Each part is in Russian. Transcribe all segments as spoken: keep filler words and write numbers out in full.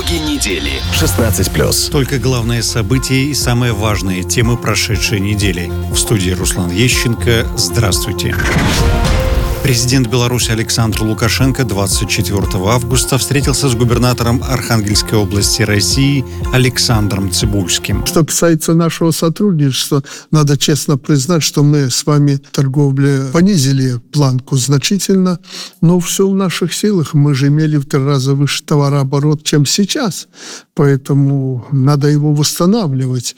Итоги недели. шестнадцать плюс. Только главные события и самые важные темы прошедшей недели. В студии Руслан Ещенко. Здравствуйте. Президент Беларуси Александр Лукашенко двадцать четвёртого августа встретился с губернатором Архангельской области России Александром Цыбульским. Что касается нашего сотрудничества, надо честно признать, что мы с вами в торговле понизили планку значительно, но все в наших силах. Мы же имели в три раза выше товарооборот, чем сейчас, поэтому надо его восстанавливать.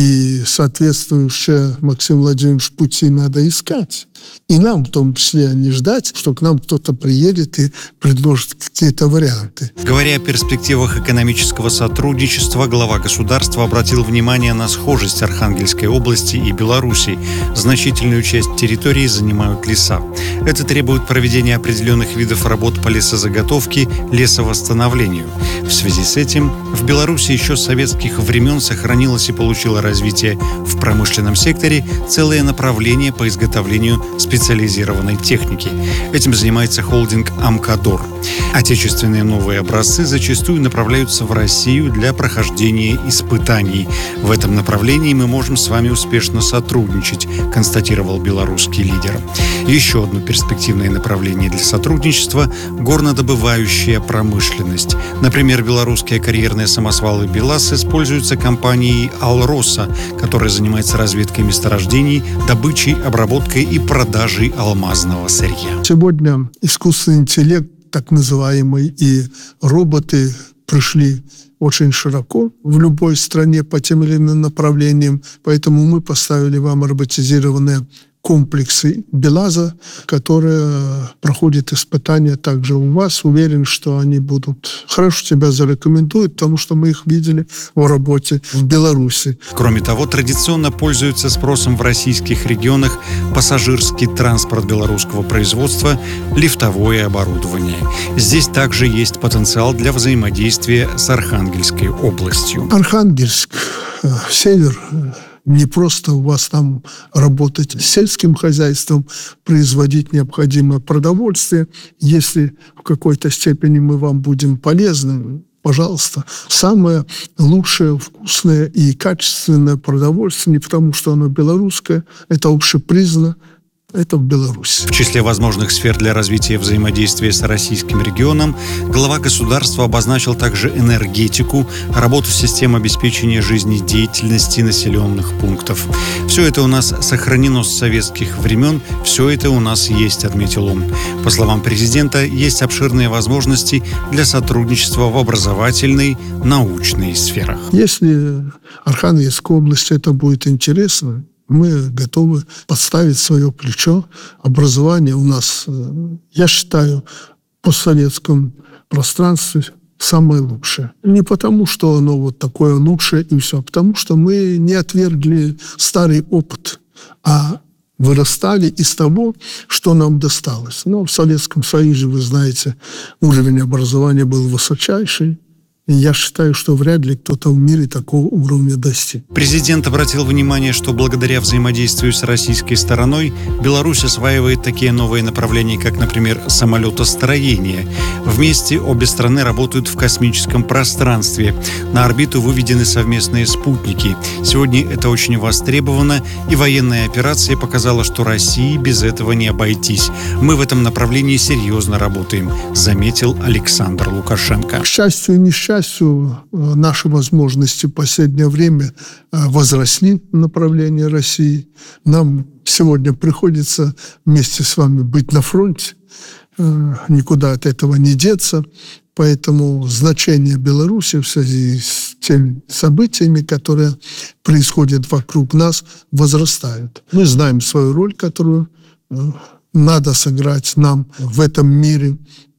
И соответствующие, Максим Владимирович, пути надо искать. И нам, в том числе, не ждать, что к нам кто-то приедет и предложит какие-то варианты. Говоря о перспективах экономического сотрудничества, глава государства обратил внимание на схожесть Архангельской области и Беларуси. Значительную часть территории занимают леса. Это требует проведения определенных видов работ по лесозаготовке, лесовосстановлению. В связи с этим в Беларуси еще с советских времен сохранилось и получило развитие в промышленном секторе целое направление по изготовлению специализированной техники. Этим занимается холдинг «Амкадор». Отечественные новые образцы зачастую направляются в Россию для прохождения испытаний. В этом направлении мы можем с вами успешно сотрудничать, констатировал белорусский лидер. Еще одно перспективное направление для сотрудничества – горнодобывающая промышленность. Например, белорусские карьерные самосвалы «БелАЗ» используются компанией «Алроса», которая занимается разведкой месторождений, добычей, обработкой и продажей алмазного сырья. Сегодня искусственный интеллект, так называемый, и роботы пришли очень широко в любой стране по тем или иным направлениям. Поэтому мы поставили вам роботизированные комплексы БелАЗа, которые проходят испытания также у вас. Уверен, что они будут хорошо себя зарекомендуют, потому что мы их видели в работе в Беларуси. Кроме того, традиционно пользуется спросом в российских регионах пассажирский транспорт белорусского производства, лифтовое оборудование. Здесь также есть потенциал для взаимодействия с Архангельской областью. Архангельск, север. Не просто у вас там работать с сельским хозяйством, производить необходимое продовольствие. Если в какой-то степени мы вам будем полезны, пожалуйста. Самое лучшее, вкусное и качественное продовольствие, не потому что оно белорусское, это общепризнано. Это в Беларуси. В числе возможных сфер для развития взаимодействия с российским регионом глава государства обозначил также энергетику, работу систем обеспечения жизнедеятельности населенных пунктов. Все это у нас сохранено с советских времен, все это у нас есть, отметил он. По словам президента, есть обширные возможности для сотрудничества в образовательной, научной сферах. Если Архангельской области это будет интересно, мы готовы подставить свое плечо. Образование у нас, я считаю, в постсоветском пространстве самое лучшее. Не потому, что оно вот такое лучшее и все, а потому что мы не отвергли старый опыт, а вырастали из того, что нам досталось. Но в Советском Союзе, вы знаете, уровень образования был высочайший. И я считаю, что вряд ли кто-то в мире такого уровня достиг. Президент обратил внимание, что благодаря взаимодействию с российской стороной Беларусь осваивает такие новые направления, как, например, самолетостроение. Вместе обе страны работают в космическом пространстве. На орбиту выведены совместные спутники. Сегодня это очень востребовано, и военная операция показала, что России без этого не обойтись. Мы в этом направлении серьезно работаем, заметил Александр Лукашенко. К счастью и несчастью, К счастью, наши возможности в последнее время возросли в направлении России. Нам сегодня приходится вместе с вами быть на фронте. Никуда от этого не деться. Поэтому значение Беларуси в связи с теми событиями, которые происходят вокруг нас, возрастает. Мы знаем свою роль, которую надо сыграть нам в этом мире.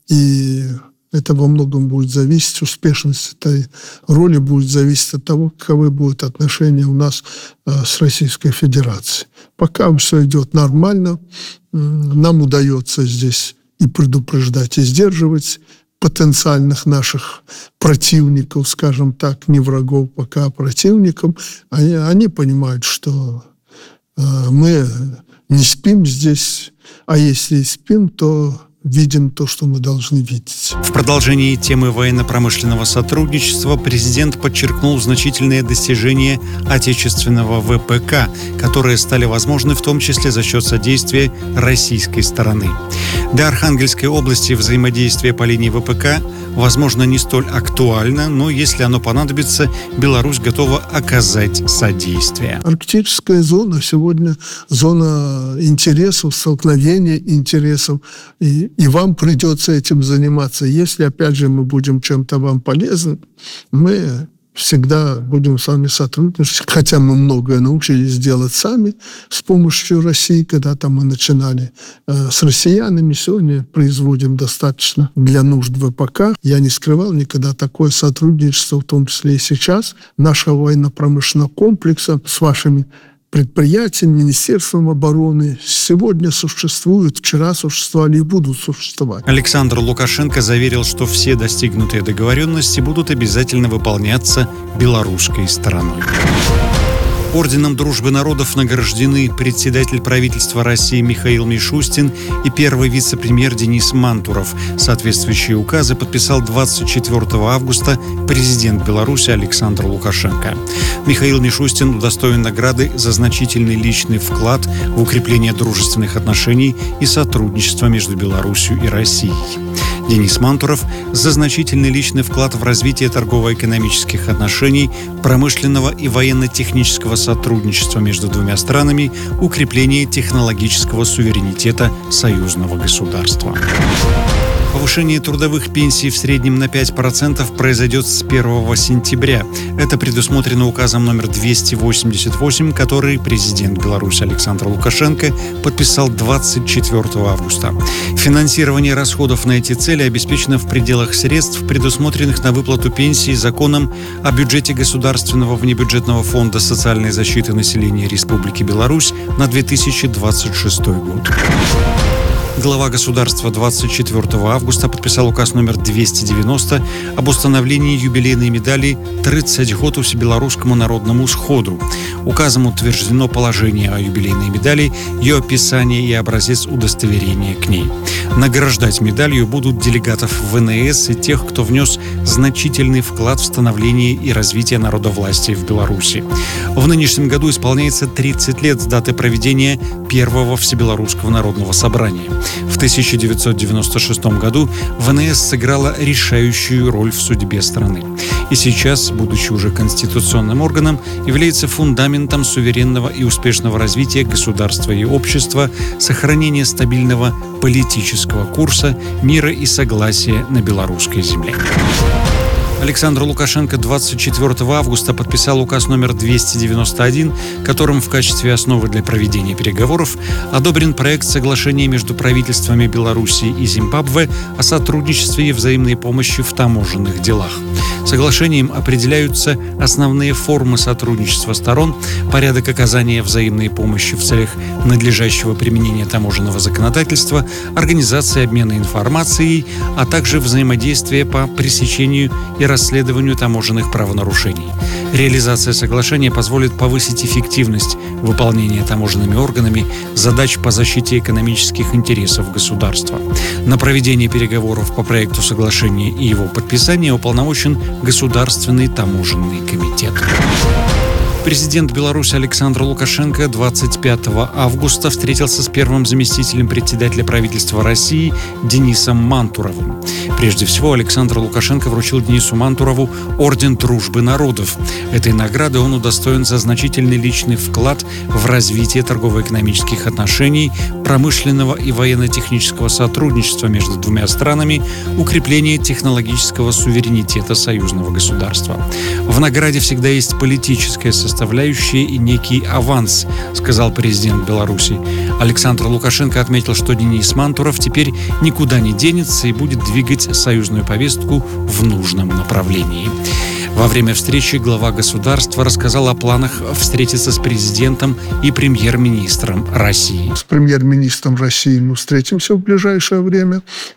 И это во многом будет зависеть, успешность этой роли будет зависеть от того, каковы будут отношения у нас э, с Российской Федерацией. Пока все идет нормально, э, нам удается здесь и предупреждать, и сдерживать потенциальных наших противников, скажем так, не врагов, пока противников. Они, они понимают, что э, мы не спим здесь, а если и спим, то видим то, что мы должны видеть. В продолжении темы военно-промышленного сотрудничества президент подчеркнул значительные достижения отечественного вэ пэ ка, которые стали возможны в том числе за счет содействия российской стороны. Для Архангельской области взаимодействие по линии вэ пэ ка, возможно, не столь актуально, но если оно понадобится, Беларусь готова оказать содействие. Арктическая зона сегодня зона интересов, столкновения интересов, и, и вам придется этим заниматься. Если, опять же, мы будем чем-то вам полезны, мы всегда будем с вами сотрудничать, хотя мы многое научились делать сами с помощью России, когда-то мы начинали э, с россиянами, сегодня производим достаточно для нужд вэ пэ ка. Я не скрывал никогда такое сотрудничество, в том числе и сейчас, нашего военно-промышленного комплекса с вашими предприятиям, Министерством обороны сегодня существуют, вчера существовали и будут существовать. Александр Лукашенко заверил, что все достигнутые договоренности будут обязательно выполняться белорусской стороной. Орденом Дружбы народов награждены председатель правительства России Михаил Мишустин и первый вице-премьер Денис Мантуров. Соответствующие указы подписал двадцать четвёртого августа президент Беларуси Александр Лукашенко. Михаил Мишустин удостоен награды за значительный личный вклад в укрепление дружественных отношений и сотрудничества между Беларусью и Россией. Денис Мантуров за значительный личный вклад в развитие торгово-экономических отношений, промышленного и военно-технического сотрудничества между двумя странами, укрепление технологического суверенитета союзного государства. Повышение трудовых пенсий в среднем на пять процентов произойдет с первого сентября. Это предусмотрено указом номер двести восемьдесят восемь, который президент Беларуси Александр Лукашенко подписал двадцать четвёртого августа. Финансирование расходов на эти цели обеспечено в пределах средств, предусмотренных на выплату пенсий законом о бюджете Государственного внебюджетного фонда социальной защиты населения Республики Беларусь на две тысячи двадцать шестой год. Глава государства двадцать четвёртого августа подписал указ номер двести девяносто об установлении юбилейной медали «тридцать год Всебелорусскому народному сходу». Указом утверждено положение о юбилейной медали, ее описание и образец удостоверения к ней. Награждать медалью будут делегатов вэ эн эс и тех, кто внес значительный вклад в становление и развитие народовластия в Беларуси. В нынешнем году исполняется тридцать лет с даты проведения первого Всебелорусского народного собрания. В тысяча девятьсот девяносто шестом году вэ эн эс сыграла решающую роль в судьбе страны. И сейчас, будучи уже конституционным органом, является фундаментом суверенного и успешного развития государства и общества, сохранения стабильного политического курса, мира и согласия на белорусской земле. Александр Лукашенко двадцать четвёртого августа подписал указ номер двести девяносто один, которым в качестве основы для проведения переговоров одобрен проект соглашения между правительствами Беларуси и Зимбабве о сотрудничестве и взаимной помощи в таможенных делах. Соглашением определяются основные формы сотрудничества сторон, порядок оказания взаимной помощи в целях надлежащего применения таможенного законодательства, организация обмена информацией, а также взаимодействие по пресечению и расследованию таможенных правонарушений. Реализация соглашения позволит повысить эффективность выполнения таможенными органами задач по защите экономических интересов государства. На проведение переговоров по проекту соглашения и его подписание уполномочен Государственный таможенный комитет. Президент Беларуси Александр Лукашенко двадцать пятого августа встретился с первым заместителем председателя правительства России Денисом Мантуровым. Прежде всего, Александр Лукашенко вручил Денису Мантурову орден Дружбы народов. Этой награды он удостоен за значительный личный вклад в развитие торгово-экономических отношений, промышленного и военно-технического сотрудничества между двумя странами, укрепление технологического суверенитета союзного государства. В награде всегда есть политическая составляющая составляющие и некий аванс, сказал президент Беларуси. Александр Лукашенко отметил, что Денис Мантуров теперь никуда не денется и будет двигать союзную повестку в нужном направлении. Во время встречи глава государства рассказал о планах встретиться с президентом и премьер-министром России. С премьер-министром России мы встретимся в ближайшее время.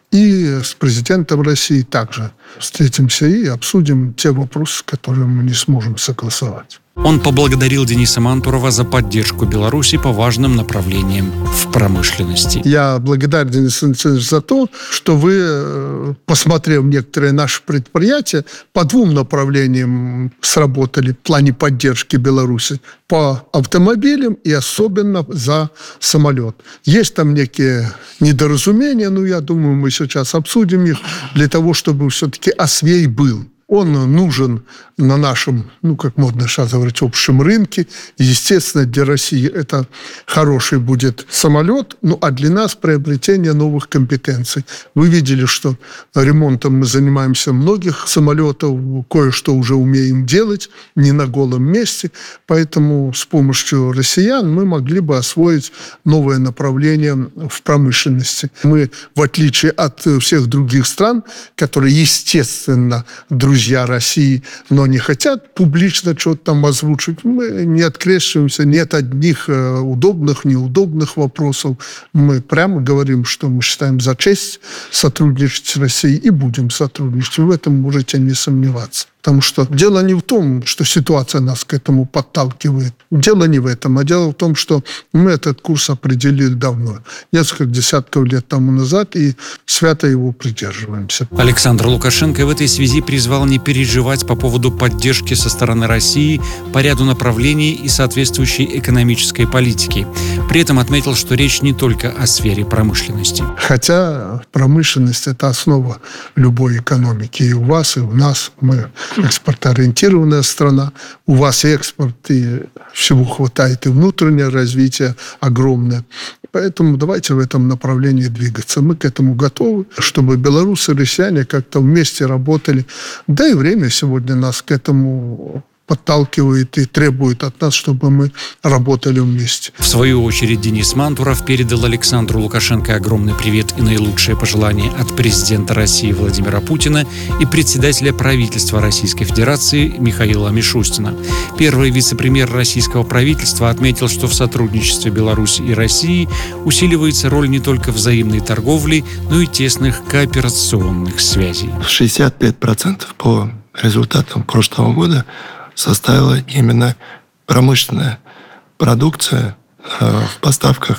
И с президентом России также встретимся и обсудим те вопросы, которые мы не сможем согласовать. Он поблагодарил Дениса Мантурова за поддержку Беларуси по важным направлениям в промышленности. Я благодарен, Денис Александрович, за то, что вы, посмотрев некоторые наши предприятия, по двум направлениям сработали в плане поддержки Беларуси. По автомобилям и особенно за самолет. Есть там некие недоразумения, но я думаю, мы сейчас обсудим их для того, чтобы все-таки освей был. Он нужен на нашем, ну, как модно сейчас говорить, общем рынке. Естественно, для России это хороший будет самолет, ну, а для нас приобретение новых компетенций. Вы видели, что ремонтом мы занимаемся многих самолетов, кое-что уже умеем делать, не на голом месте. Поэтому с помощью россиян мы могли бы освоить новое направление в промышленности. Мы, в отличие от всех других стран, которые, естественно, друзья, друзья России, но не хотят публично что-то там озвучить. Мы не открещиваемся, нет одних удобных, неудобных вопросов. Мы прямо говорим, что мы считаем за честь сотрудничать с Россией и будем сотрудничать. В этом можете не сомневаться. Потому что дело не в том, что ситуация нас к этому подталкивает. Дело не в этом, а дело в том, что мы этот курс определили давно. Несколько десятков лет тому назад, и свято его придерживаемся. Александр Лукашенко в этой связи призвал не переживать по поводу поддержки со стороны России по ряду направлений и соответствующей экономической политики. При этом отметил, что речь не только о сфере промышленности. Хотя промышленность – это основа любой экономики. И у вас, и у нас. Мы экспортоориентированная страна. У вас и экспорт, и всего хватает, и внутреннее развитие огромное. Поэтому давайте в этом направлении двигаться. Мы к этому готовы, чтобы белорусы и россияне как-то вместе работали. Да и время сегодня нас к этому подталкивает и требует от нас, чтобы мы работали вместе. В свою очередь Денис Мантуров передал Александру Лукашенко огромный привет и наилучшие пожелания от президента России Владимира Путина и председателя правительства Российской Федерации Михаила Мишустина. Первый вице-премьер российского правительства отметил, что в сотрудничестве Беларуси и России усиливается роль не только взаимной торговли, но и тесных кооперационных связей. шестьдесят пять процентов по результатам прошлого года составила именно промышленная продукция в поставках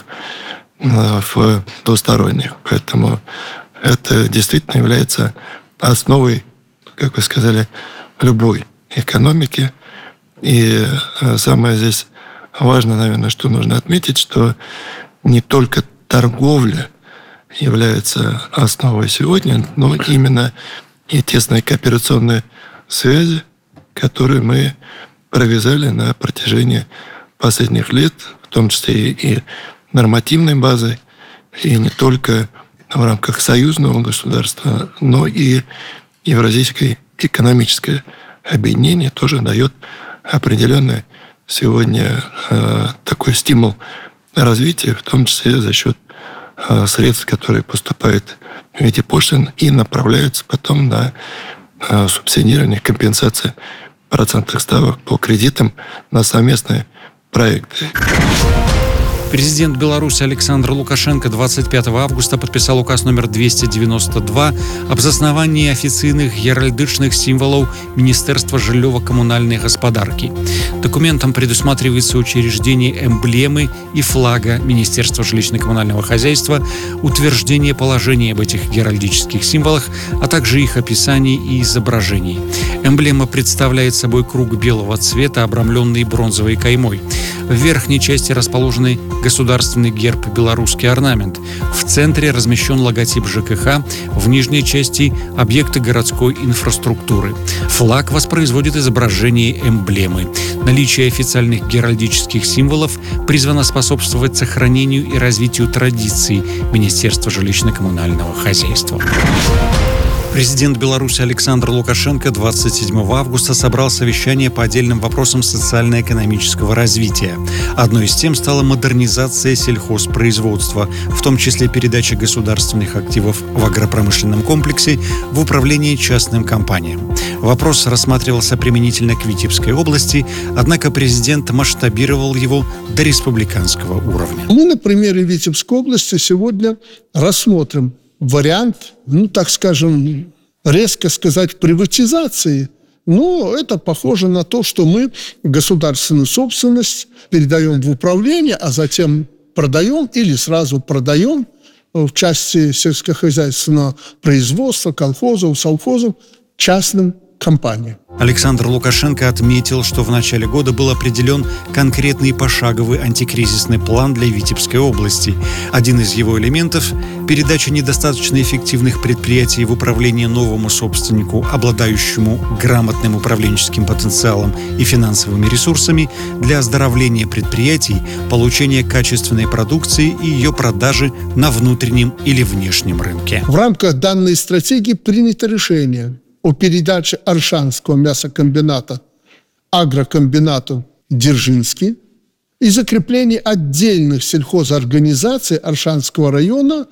в двусторонних. Поэтому это действительно является основой, как вы сказали, любой экономики. И самое здесь важное, наверное, что нужно отметить, что не только торговля является основой сегодня, но именно и тесные кооперационные связи, которые мы провязали на протяжении последних лет, в том числе и нормативной базой, и не только в рамках союзного государства, но и Евразийское экономическое объединение тоже дает определенный сегодня э, такой стимул развития, в том числе за счет э, средств, которые поступают в виде пошлин и направляются потом на э, субсидирование, компенсацию процентных ставок по кредитам на совместные проекты. Президент Беларуси Александр Лукашенко двадцать пятого августа подписал указ номер двести девяносто два об заснавании офіцыйных геральдычных символов Министерства жыллёва-коммунальной господарки. Документом предусматривается учреждение эмблемы и флага Министерства жилищно-коммунального хозяйства, утверждение положений об этих геральдических символах, а также их описаний и изображений. Эмблема представляет собой круг белого цвета, обрамленный бронзовой каймой. В верхней части расположены государственный герб, белорусский орнамент. В центре размещен логотип ЖКХ, в нижней части – объекты городской инфраструктуры. Флаг воспроизводит изображение эмблемы. Наличие официальных геральдических символов призвано способствовать сохранению и развитию традиций Министерства жилищно-коммунального хозяйства. Президент Беларуси Александр Лукашенко двадцать седьмого августа собрал совещание по отдельным вопросам социально-экономического развития. Одной из тем стала модернизация сельхозпроизводства, в том числе передача государственных активов в агропромышленном комплексе в управление частным компаниям. Вопрос рассматривался применительно к Витебской области, однако президент масштабировал его до республиканского уровня. Мы на примере Витебской области сегодня рассмотрим вариант, ну, так скажем, резко сказать, приватизации. Но это похоже на то, что мы государственную собственность передаем в управление, а затем продаем или сразу продаем в части сельскохозяйственного производства, колхозов, совхозов частным компаниям. Александр Лукашенко отметил, что в начале года был определен конкретный пошаговый антикризисный план для Витебской области. Один из его элементов – передача недостаточно эффективных предприятий в управление новому собственнику, обладающему грамотным управленческим потенциалом и финансовыми ресурсами для оздоровления предприятий, получения качественной продукции и ее продажи на внутреннем или внешнем рынке. В рамках данной стратегии принято решение о передаче Оршанского мясокомбината агрокомбинату Дзержинский и закреплении отдельных сельхозорганизаций Оршанского района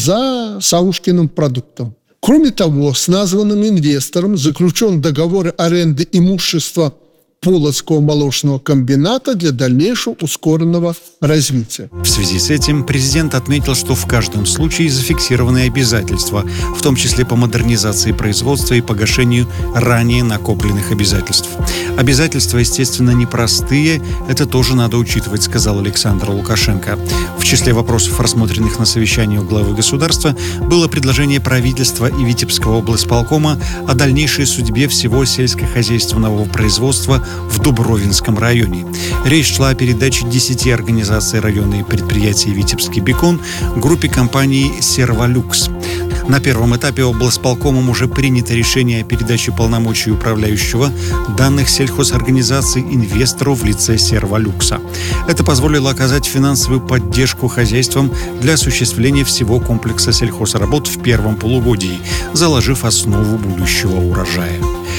за Саушкиным продуктом. Кроме того, с названным инвестором заключен договор аренды имущества Полоцкого молочного комбината для дальнейшего ускоренного развития. В связи с этим президент отметил, что в каждом случае зафиксированы обязательства, в том числе по модернизации производства и погашению ранее накопленных обязательств. Обязательства, естественно, непростые, это тоже надо учитывать, сказал Александр Лукашенко. В числе вопросов, рассмотренных на совещании у главы государства, было предложение правительства и Витебского облсполкома о дальнейшей судьбе всего сельскохозяйственного производства в Дубровинском районе. Речь шла о передаче десяти организаций района и предприятий «Витебский бекон» группе компании «Серволюкс». На первом этапе облсполкомом уже принято решение о передаче полномочий управляющего данных сельхозорганизаций инвестору в лице «Серволюкса». Это позволило оказать финансовую поддержку хозяйствам для осуществления всего комплекса сельхозработ в первом полугодии, заложив основу будущего урожая.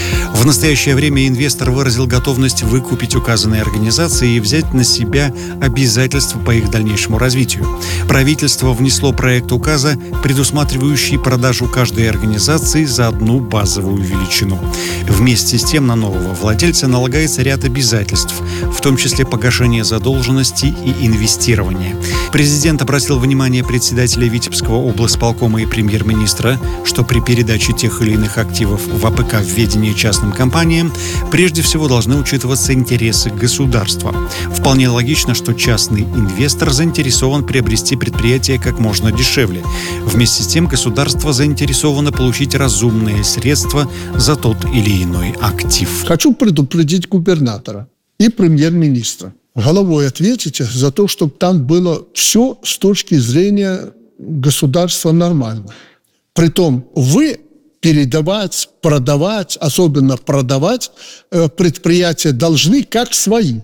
В настоящее время инвестор выразил готовность выкупить указанные организации и взять на себя обязательства по их дальнейшему развитию. Правительство внесло проект указа, предусматривающий продажу каждой организации за одну базовую величину. Вместе с тем на нового владельца налагается ряд обязательств, в том числе погашение задолженности и инвестирование. Президент обратил внимание председателя Витебского облсполкома и премьер-министра, что при передаче тех или иных активов в АПК в ведение частным компаниям прежде всего должны учитываться интересы государства. Вполне логично, что частный инвестор заинтересован приобрести предприятие как можно дешевле. Вместе с тем государство заинтересовано получить разумные средства за тот или иной актив. Хочу предупредить губернатора и премьер-министра. Головой ответите за то, чтобы там было все с точки зрения государства нормально. Притом вы передавать, продавать, особенно продавать э, предприятия должны как свои.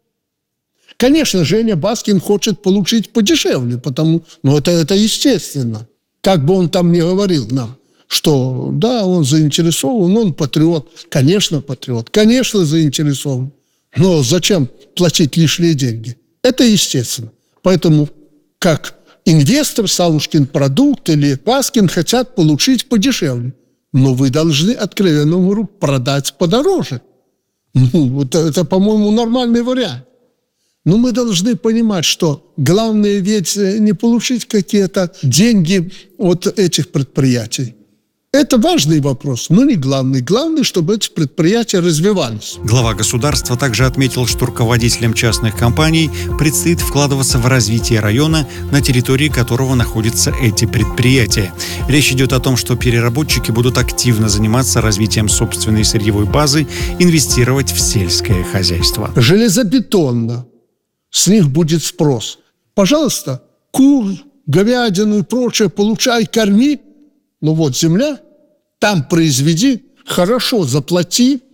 Конечно, Женя Баскин хочет получить подешевле, потому, ну, это, это естественно. Как бы он там ни говорил нам, что да, он заинтересован, он патриот. Конечно, патриот, конечно, заинтересован. Но зачем платить лишние деньги? Это естественно. Поэтому как инвестор, Саушкин продукт или Баскин хотят получить подешевле. Но вы должны, откровенно говоря, продать подороже. Ну, это, это, по-моему, нормальный вариант. Но мы должны понимать, что главное ведь не получить какие-то деньги от этих предприятий. Это важный вопрос, но не главный. Главное, чтобы эти предприятия развивались. Глава государства также отметил, что руководителям частных компаний предстоит вкладываться в развитие района, на территории которого находятся эти предприятия. Речь идет о том, что переработчики будут активно заниматься развитием собственной сырьевой базы, инвестировать в сельское хозяйство. Железобетонно. С них будет спрос. Пожалуйста, кур, говядину и прочее получай, корми. Ну вот земля, там произведи, хорошо, заплати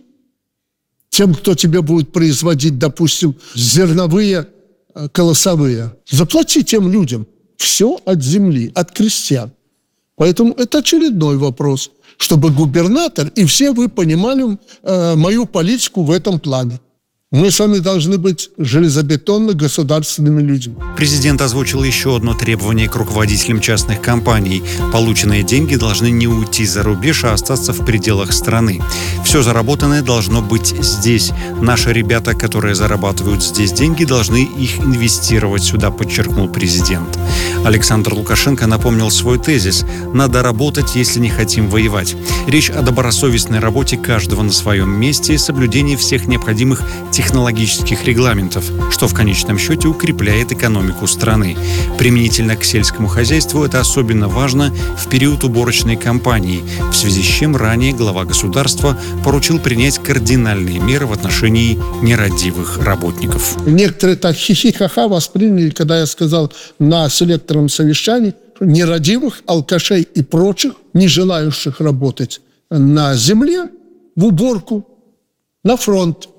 тем, кто тебе будет производить, допустим, зерновые, колосовые. Заплати тем людям. Все от земли, от крестьян. Поэтому это очередной вопрос, чтобы губернатор и все вы понимали э, мою политику в этом плане. Мы с вами должны быть железобетонно-государственными людьми. Президент озвучил еще одно требование к руководителям частных компаний. Полученные деньги должны не уйти за рубеж, а остаться в пределах страны. Все заработанное должно быть здесь. Наши ребята, которые зарабатывают здесь деньги, должны их инвестировать сюда, подчеркнул президент. Александр Лукашенко напомнил свой тезис: «Надо работать, если не хотим воевать». Речь о добросовестной работе каждого на своем месте и соблюдении всех необходимых технологических регламентов, что в конечном счете укрепляет экономику страны. Применительно к сельскому хозяйству это особенно важно в период уборочной кампании, в связи с чем ранее глава государства поручил принять кардинальные меры в отношении нерадивых работников. Некоторые так хихи-ха-ха восприняли, когда я сказал на селекторном совещании: нерадивых, алкашей и прочих, не желающих работать на земле, в уборку, на фронт,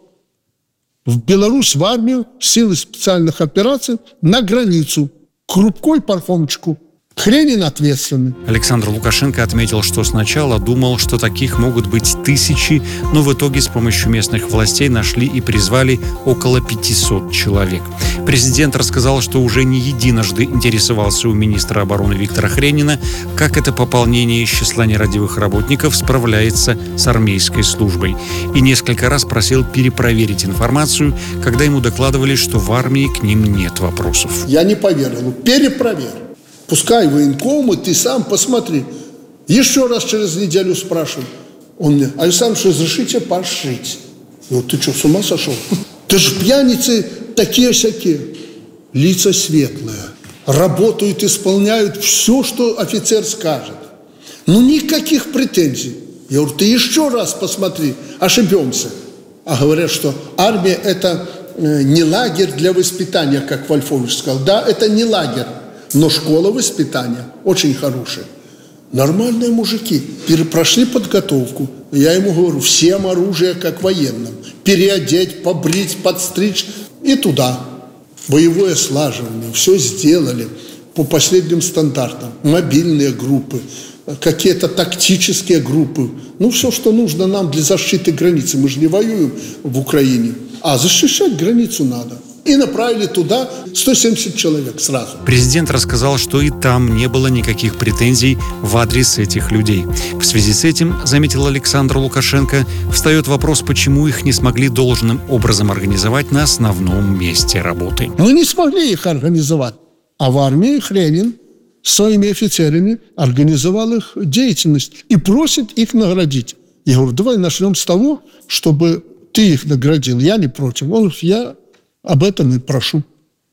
в Беларусь, в армию, в силы специальных операций, на границу, к Рубкой Пархомчику. Хренин ответственный. Александр Лукашенко отметил, что сначала думал, что таких могут быть тысячи, но в итоге с помощью местных властей нашли и призвали около пятисот человек. Президент рассказал, что уже не единожды интересовался у министра обороны Виктора Хренина, как это пополнение из числа нерадивых работников справляется с армейской службой. И несколько раз просил перепроверить информацию, когда ему докладывали, что в армии к ним нет вопросов. Я не поверил. Перепроверь. Пускай военкомы, ты сам посмотри. Еще раз через неделю спрашиваю. Он мне: Александр, разрешите пошить? Ну ты что, с ума сошел? Ты же пьяницы такие-сякие. Лица светлые. Работают, исполняют все, что офицер скажет. Ну никаких претензий. Я говорю: ты еще раз посмотри, ошибемся. А говорят, что армия – это не лагерь для воспитания, как Вольфович сказал. Да, это не лагерь. Но школа воспитания очень хорошая. Нормальные мужики прошли подготовку. Я ему говорю: всем оружие, как военным. Переодеть, побрить, подстричь и туда. Боевое слаживание. Все сделали по последним стандартам. Мобильные группы, какие-то тактические группы. Ну, все, что нужно нам для защиты границы. Мы же не воюем в Украине. А защищать границу надо. И направили туда сто семьдесят человек сразу. Президент рассказал, что и там не было никаких претензий в адрес этих людей. В связи с этим, заметил Александр Лукашенко, встает вопрос, почему их не смогли должным образом организовать на основном месте работы. Мы не смогли их организовать. А в армии Хренин с своими офицерами организовал их деятельность и просит их наградить. Я говорю: давай начнем с того, чтобы ты их наградил. Я не против. Он говорит: я об этом и прошу.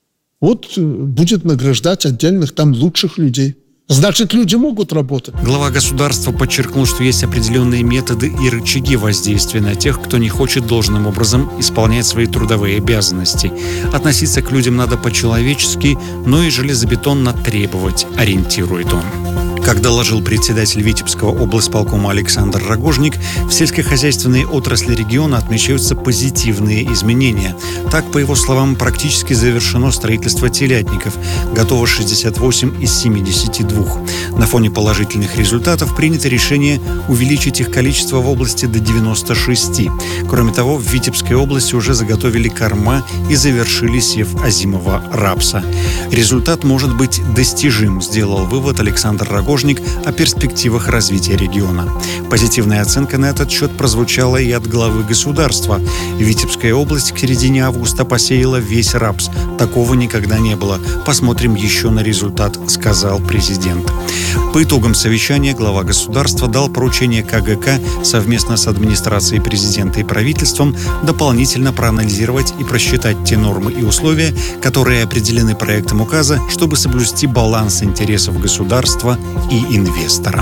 Вот будет награждать отдельных там лучших людей. Значит, люди могут работать. Глава государства подчеркнул, что есть определенные методы и рычаги воздействия на тех, кто не хочет должным образом исполнять свои трудовые обязанности. Относиться к людям надо по-человечески, но и железобетонно требовать, ориентирует он. Как доложил председатель Витебского облсполкома Александр Рогожник, в сельскохозяйственной отрасли региона отмечаются позитивные изменения. Так, по его словам, практически завершено строительство телятников. Готово шестьдесят восемь из семидесяти двух. На фоне положительных результатов принято решение увеличить их количество в области до девяноста шести. Кроме того, в Витебской области уже заготовили корма и завершили сев озимого рапса. Результат может быть достижим, сделал вывод Александр Рогожник о перспективах развития региона. Позитивная оценка на этот счет прозвучала и от главы государства. Витебская область к середине августа посеяла весь рапс. Такого никогда не было. Посмотрим еще на результат, сказал президент. По итогам совещания глава государства дал поручение ка гэ ка совместно с администрацией президента и правительством дополнительно проанализировать и просчитать те нормы и условия, которые определены проектом указа, чтобы соблюсти баланс интересов государства и инвестора.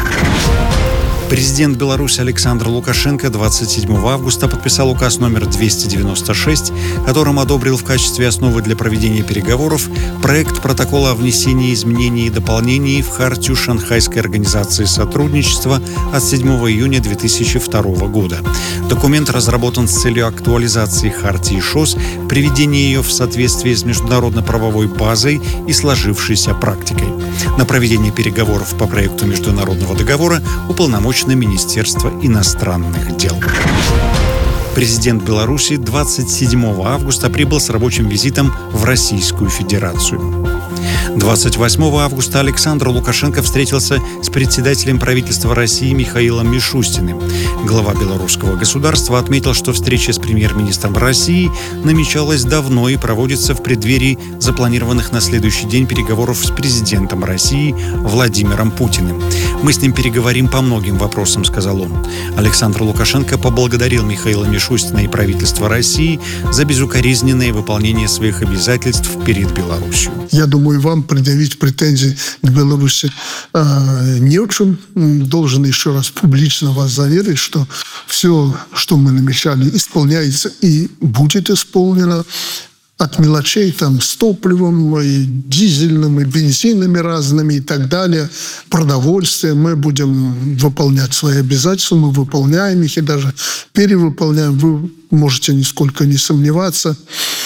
Президент Беларуси Александр Лукашенко двадцать седьмого августа подписал указ номер двести девяносто шесть, которым одобрил в качестве основы для проведения переговоров проект протокола о внесении изменений и дополнений в Хартию Шанхайской организации сотрудничества от седьмого июня две тысячи второго года. Документ разработан с целью актуализации Хартии ШОС, приведения ее в соответствие с международно-правовой базой и сложившейся практикой. На проведение переговоров по проекту международного договора уполномочен Министерство иностранных дел. Президент Беларуси двадцать седьмого августа прибыл с рабочим визитом в Российскую Федерацию. двадцать восьмого августа Александр Лукашенко встретился с председателем правительства России Михаилом Мишустиным. Глава белорусского государства отметил, что встреча с премьер-министром России намечалась давно и проводится в преддверии запланированных на следующий день переговоров с президентом России Владимиром Путиным. «Мы с ним переговорим по многим вопросам», — сказал он. Александр Лукашенко поблагодарил Михаила Мишустина и правительство России за безукоризненное выполнение своих обязательств перед Беларусью. Я думаю, вам предъявить претензии к Беларуси э, не очень. Должен еще раз публично вас заверить, что все, что мы намечали, исполняется и будет исполнено. От мелочей там с топливом, и дизельным, и бензинами разными и так далее, продовольствие. Мы будем выполнять свои обязательства, мы выполняем их и даже перевыполняем. Вы можете нисколько не сомневаться.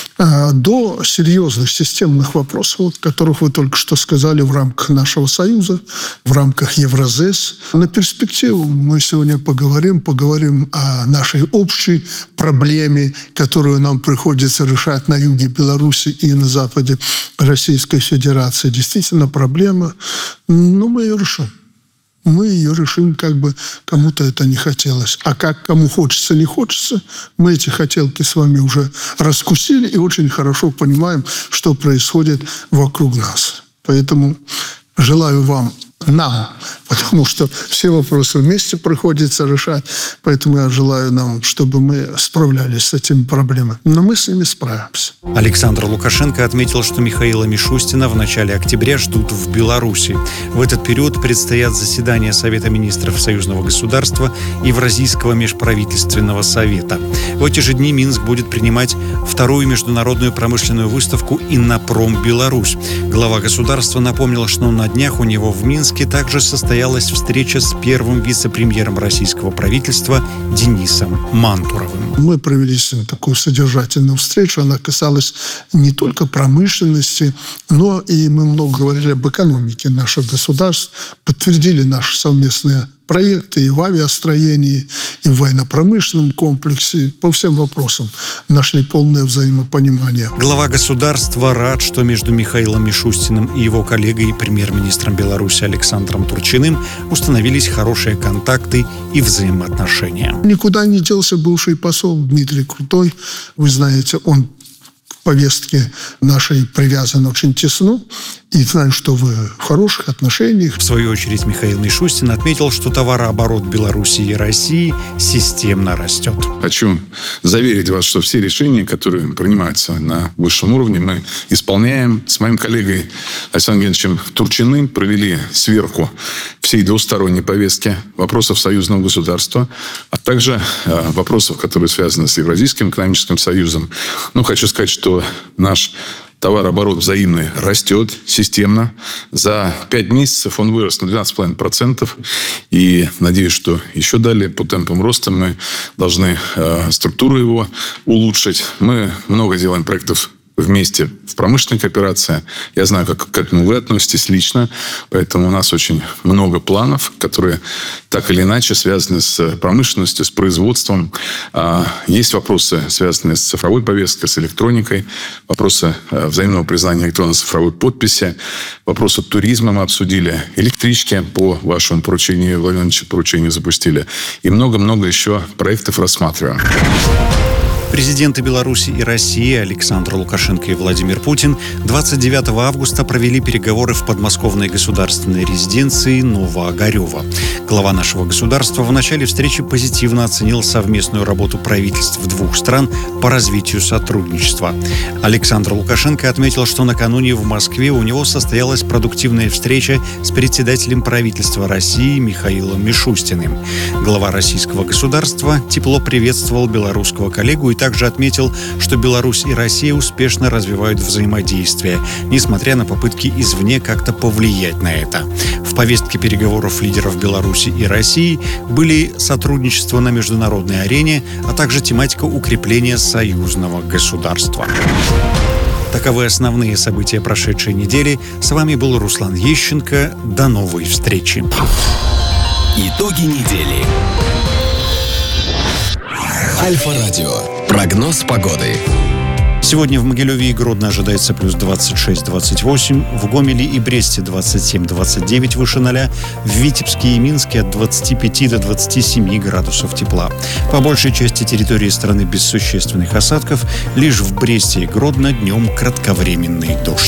До серьезных системных вопросов, о которых вы только что сказали, в рамках нашего Союза, в рамках Евразес. На перспективу мы сегодня поговорим, поговорим о нашей общей проблеме, которую нам приходится решать на юге Беларуси и на западе Российской Федерации. Действительно проблема, но мы ее решим. Мы ее решим, как бы кому-то это не хотелось. А как кому хочется, не хочется, мы эти хотелки с вами уже раскусили и очень хорошо понимаем, что происходит вокруг нас. Поэтому желаю вам, нам, потому что все вопросы вместе приходится решать, поэтому я желаю нам, чтобы мы справлялись с этими проблемами. Но мы с ними справимся. Александр Лукашенко отметил, что Михаила Мишустина в начале октября ждут в Беларуси. В этот период предстоят заседания Совета министров союзного государства и Евразийского межправительственного совета. В эти же дни Минск будет принимать вторую международную промышленную выставку «Иннопром Беларусь». Глава государства напомнил, что на днях у него в Минске также состоялась встреча с первым вице-премьером российского правительства Денисом Мантуровым. Мы провели с ним такую содержательную встречу. Она касалась не только промышленности, но и мы много говорили об экономике наших государств, подтвердили наши совместные проекты и в авиастроении, и в военно-промышленном комплексе. По всем вопросам нашли полное взаимопонимание. Глава государства рад, что между Михаилом Мишустиным и его коллегой, премьер-министром Беларуси Александром Турчиным, установились хорошие контакты и взаимоотношения. Никуда не делся бывший посол Дмитрий Крутой. Вы знаете, он к повестке нашей привязан очень тесно. И знаю, что вы в хороших отношениях. В свою очередь Михаил Мишустин отметил, что товарооборот Беларуси и России системно растет. Хочу заверить вас, что все решения, которые принимаются на высшем уровне, мы исполняем. С моим коллегой Александром Геннадьевичем Турчиным провели сверку всей двусторонней повестки вопросов союзного государства, а также э, вопросов, которые связаны с Евразийским экономическим союзом. Ну, хочу сказать, что наш товарооборот взаимный растет системно. За пять месяцев он вырос на двенадцать целых пять десятых процента. И надеюсь, что еще далее по темпам роста мы должны э, структуру его улучшить. Мы много делаем проектов вместе в промышленной кооперации. Я знаю, как к этому вы относитесь лично. Поэтому у нас очень много планов, которые так или иначе связаны с промышленностью, с производством. Есть вопросы, связанные с цифровой повесткой, с электроникой. Вопросы взаимного признания электронно-цифровой подписи. Вопросы туризма мы обсудили. Электрички по вашему поручению, Владимир Владимирович, поручению запустили. И много-много еще проектов рассматриваем. Президенты Беларуси и России Александр Лукашенко и Владимир Путин двадцать девятого августа провели переговоры в подмосковной государственной резиденции Новоогарево. Глава нашего государства в начале встречи позитивно оценил совместную работу правительств двух стран по развитию сотрудничества. Александр Лукашенко отметил, что накануне в Москве у него состоялась продуктивная встреча с председателем правительства России Михаилом Мишустиным. Глава российского государства тепло приветствовал белорусского коллегу и также отметил, что Беларусь и Россия успешно развивают взаимодействие, несмотря на попытки извне как-то повлиять на это. В повестке переговоров лидеров Беларуси и России были сотрудничество на международной арене, а также тематика укрепления союзного государства. Таковы основные события прошедшей недели. С вами был Руслан Ещенко. До новой встречи. Итоги недели. Альфа-радио. Прогноз погоды. Сегодня в Могилеве и Гродно ожидается плюс двадцать шесть - двадцать восемь, в Гомеле и Бресте двадцать семь - двадцать девять выше ноля, в Витебске и Минске от двадцати пяти до двадцати семи градусов тепла. По большей части территории страны без существенных осадков, лишь в Бресте и Гродно днем кратковременный дождь.